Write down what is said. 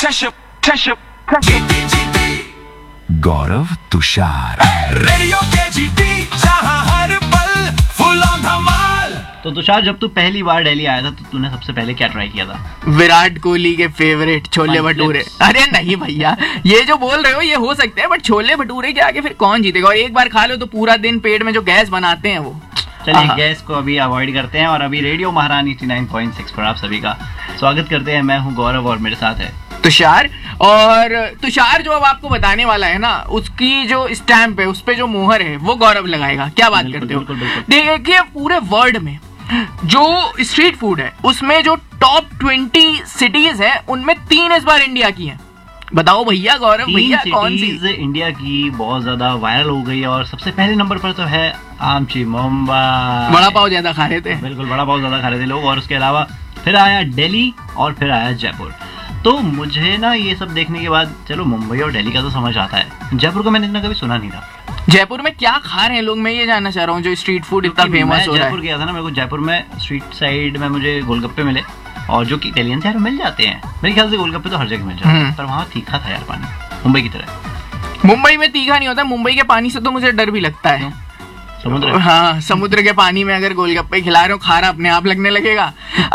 गौरव Tushar radio KGP, जहां हर पल full on धमाल। तो तुषार, जब तू पहली बार दिल्ली आया था तो तूने सबसे पहले क्या ट्राई किया था? विराट कोहली के फेवरेट छोले भटूरे। अरे नहीं भैया, ये जो बोल रहे हो ये हो सकते हैं, बट छोले भटूरे के आगे फिर कौन जीतेगा? और एक बार खा लो तो पूरा दिन पेट में जो गैस बनाते हैं वो। चलिए गैस को अभी अवॉइड करते हैं और अभी रेडियो महारानी 89.6 पर आप सभी का स्वागत करते हैं। मैं हूँ गौरव और मेरे साथ है तुषार। और तुषार जो अब आपको बताने वाला है ना, उसकी जो स्टैंप है, उस पे जो मोहर है, वो गौरव लगाएगा। क्या बात करते हो? देखिए, पूरे वर्ल्ड में जो स्ट्रीट फूड है उसमें जो टॉप 20 सिटीज है उनमें 3 इस बार इंडिया की हैं। बताओ भैया, गौरव भैया, कौन सी इंडिया की बहुत ज्यादा वायरल हो गई है? और सबसे पहले नंबर पर तो है आमची मुंबई। बड़ा पाव ज्यादा खा रहे थे। बिल्कुल, बड़ा पाव ज्यादा खा रहे थे लोग। और उसके अलावा फिर आया दिल्ली और फिर आया जयपुर। तो मुझे ना ये सब देखने के बाद, चलो मुंबई और दिल्ली का तो समझ आता है, जयपुर को मैंने इतना कभी सुना नहीं था। जयपुर में क्या खा रहे हैं लोग, मैं ये जानना चाह रहा हूँ, जो स्ट्रीट फूड इतना फेमस हो रहा है। जयपुर गया था ना, मेरे को जयपुर में स्ट्रीट साइड में मुझे गोलगप्पे मिले, और जो कि इटालियन शहर में मिल जाते हैं। मेरे ख्याल से गोलगप्पे तो हर जगह मिल जाते हैं, पर वहाँ तीखा था यार पानी, मुंबई की तरह। मुंबई में तीखा नहीं होता। मुंबई के पानी से तो मुझे डर भी लगता है। समुद्र, हाँ, समुद्र के पानी में अगर गोलगप्पे खिला रहे हो, खारा अपने आप लगने लगेगा।